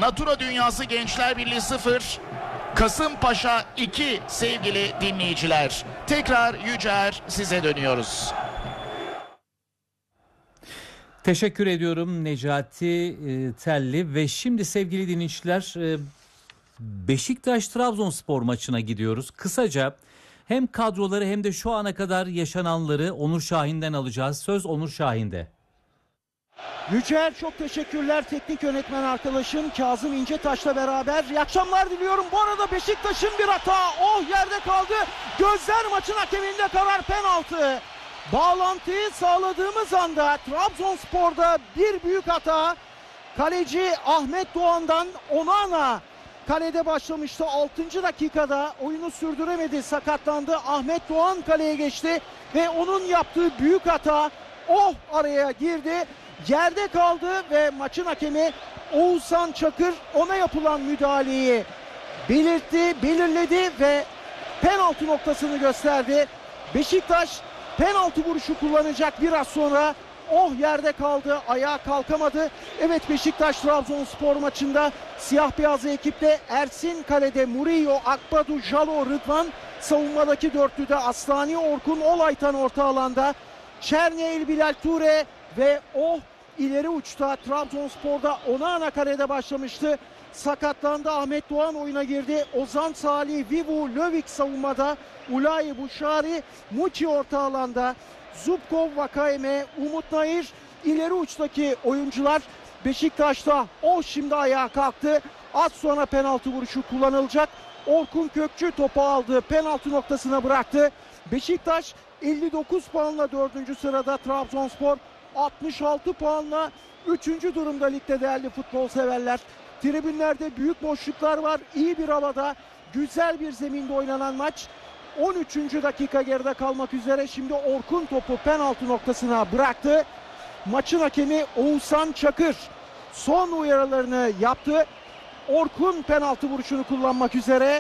Natura Dünyası Gençler Birliği 0, Kasımpaşa 2 sevgili dinleyiciler. Tekrar Yücer, size dönüyoruz. Teşekkür ediyorum Necati Telli ve şimdi sevgili dinleyiciler Beşiktaş-Trabzonspor maçına gidiyoruz. Kısaca hem kadroları hem de şu ana kadar yaşananları Onur Şahin'den alacağız. Söz Onur Şahin'de. Yücer, çok teşekkürler teknik yönetmen arkadaşım Kazım İncetaş'la beraber. İyi akşamlar diliyorum. Bu arada Beşiktaş'ın bir hata. Yerde kaldı. Gözler maçın hakeminde, karar penaltı. Bağlantıyı sağladığımız anda Trabzonspor'da bir büyük hata. Kaleci Ahmet Doğan'dan Onana kalede başlamıştı. 6. dakikada oyunu sürdüremedi, sakatlandı. Ahmet Doğan kaleye geçti ve onun yaptığı büyük hata araya girdi. Yerde kaldı ve maçın hakemi Oğuzhan Çakır ona yapılan müdahaleyi belirledi ve penaltı noktasını gösterdi. Beşiktaş penaltı vuruşu kullanacak biraz sonra. Yerde kaldı, ayağa kalkamadı. Evet, Beşiktaş Trabzonspor maçında siyah beyazlı ekipte Ersin kalede, Murillo, Akbadu, Jalo, Rıdvan savunmadaki dörtlüde Aslani, Orkun, Olaytan orta alanda, Çerniel, Bilal Ture ve ileri uçta. Trabzonspor'da Onana kalede başlamıştı. Sakatlandı. Ahmet Doğan oyuna girdi. Ozan Salih, Vivu, Lövik savunmada. Ulayi, Buşari, Muçi orta alanda. Zubkov, Vakayeme, Umut Nayır ileri uçtaki oyuncular. Beşiktaş'ta şimdi ayağa kalktı. Az sonra penaltı vuruşu kullanılacak. Orkun Kökçü topu aldı. Penaltı noktasına bıraktı. Beşiktaş 59 puanla 4. sırada. Trabzonspor 66 puanla 3. durumda ligde değerli futbol severler. Tribünlerde büyük boşluklar var. İyi bir havada, güzel bir zeminde oynanan maç. 13. dakika geride kalmak üzere. Şimdi Orkun topu penaltı noktasına bıraktı. Maçın hakemi Oğuzhan Çakır son uyarılarını yaptı. Orkun penaltı vuruşunu kullanmak üzere.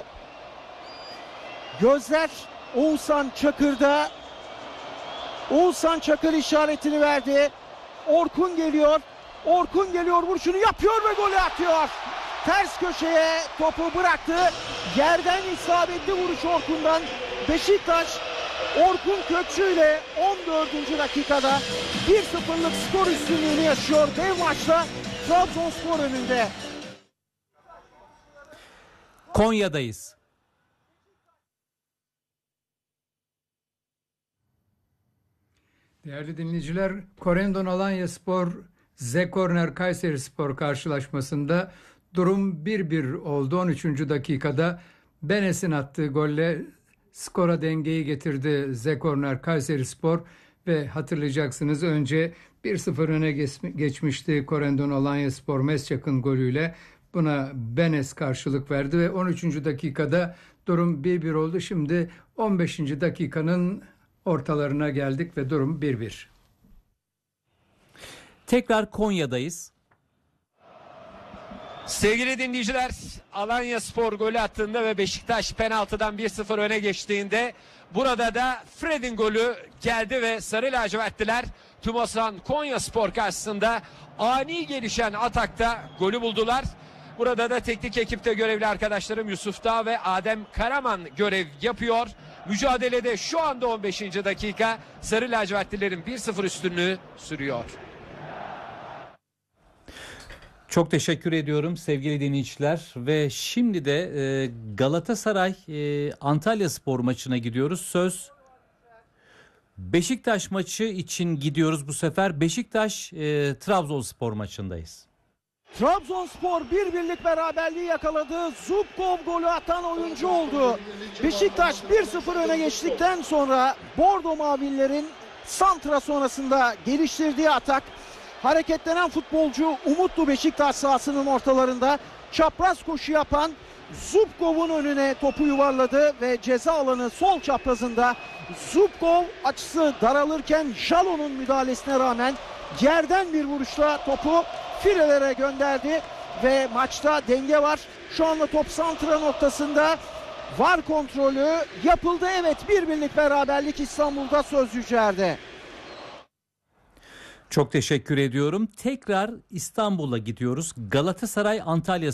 Gözler Oğuzhan Çakır'da. Oğuzhan Çakır işaretini verdi. Orkun geliyor. Orkun geliyor, vuruşunu yapıyor ve golü atıyor. Ters köşeye topu bıraktı. Yerden isabetli vuruş Orkun'dan. Beşiktaş Orkun Kökçü ile 14. dakikada 1-0'lık skor üstünlüğünü yaşıyor. Dev maçta Trabzonspor önünde. Konya'dayız. Değerli dinleyiciler, Corendon Alanyaspor Z-Corner Kayserispor karşılaşmasında durum 1-1 oldu. 13. dakikada Benes'in attığı golle skora dengeyi getirdi Z-Corner Kayserispor ve hatırlayacaksınız önce 1-0 öne geçmişti Corendon Alanyaspor Mesçak'ın golüyle. Buna Benes karşılık verdi ve 13. dakikada durum 1-1 oldu. Şimdi 15. dakikanın ortalarına geldik ve durum 1-1. Tekrar Konya'dayız. Sevgili dinleyiciler, Alanyaspor golü attığında ve Beşiktaş penaltıdan 1-0 öne geçtiğinde burada da Fred'in golü geldi ve Sarı Lacivertliler Tümosan Konyaspor karşısında ani gelişen atakta golü buldular. Burada da teknik ekipte görevli arkadaşlarım Yusuf Dağ ve Adem Karaman görev yapıyor. Mücadelede şu anda 15. dakika, Sarı Lacivertlilerin 1-0 üstünlüğü sürüyor. Çok teşekkür ediyorum sevgili dinleyiciler ve şimdi de Galatasaray Antalyaspor maçına gidiyoruz. Söz Beşiktaş maçı için gidiyoruz bu sefer. Beşiktaş Trabzonspor maçındayız. Trabzonspor 1-1'lik beraberliği yakaladı. Zubkov golü atan oyuncu oldu. Beşiktaş 1-0 öne geçtikten sonra Bordo Mavililerin santra sonrasında geliştirdiği atak. Hareketlenen futbolcu Umutlu Beşiktaş sahasının ortalarında çapraz koşu yapan Zubkov'un önüne topu yuvarladı ve ceza alanı sol çaprazında Zubkov açısı daralırken Jalo'nun müdahalesine rağmen yerden bir vuruşla topu filelere gönderdi ve maçta denge var. Şu anda top santra noktasında, VAR kontrolü yapıldı. Evet, 1-1'lik beraberlik İstanbul'da söz Yücer'de. Çok teşekkür ediyorum. Tekrar İstanbul'a gidiyoruz. Galatasaray Antalya